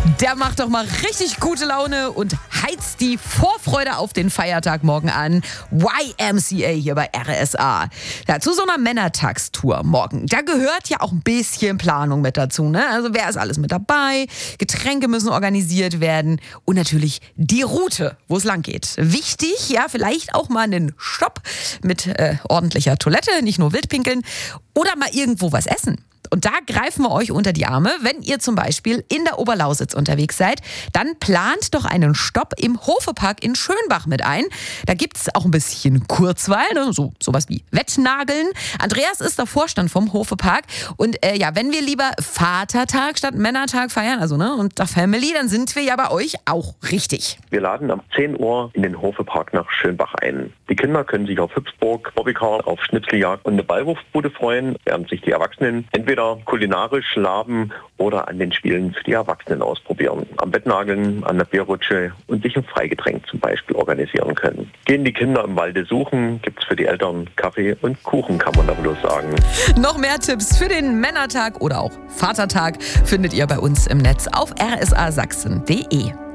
Der macht doch mal richtig gute Laune und heizt die Vorfreude auf den Feiertag morgen an. YMCA hier bei RSA. Ja, zu so einer Männertagstour morgen, da gehört ja auch ein bisschen Planung mit dazu, ne? Also wer ist alles mit dabei? Getränke müssen organisiert werden und natürlich die Route, wo es lang geht. Wichtig, ja, vielleicht auch mal einen Stopp mit ordentlicher Toilette, nicht nur Wildpinkeln oder mal irgendwo was essen. Und da greifen wir euch unter die Arme. Wenn ihr zum Beispiel in der Oberlausitz unterwegs seid, dann plant doch einen Stopp im Hofepark in Schönbach mit ein. Da gibt es auch ein bisschen Kurzweil, ne? Sowas wie Wettnageln. Andreas ist der Vorstand vom Hofepark. Und wenn wir lieber Vatertag statt Männertag feiern, also und der Family, dann sind wir ja bei euch auch richtig. Wir laden um 10 Uhr in den Hofepark nach Schönbach ein. Die Kinder können sich auf Hüpfburg, Bobbycar, auf Schnitzeljagd und eine Ballwurfbude freuen, während sich die Erwachsenen entweder kulinarisch laben oder an den Spielen für die Erwachsenen ausprobieren. Am Bettnageln, an der Bierrutsche und sich ein Freigetränk zum Beispiel organisieren können. Gehen die Kinder im Walde suchen, gibt's für die Eltern Kaffee und Kuchen, kann man da bloß sagen. Noch mehr Tipps für den Männertag oder auch Vatertag findet ihr bei uns im Netz auf rsasachsen.de.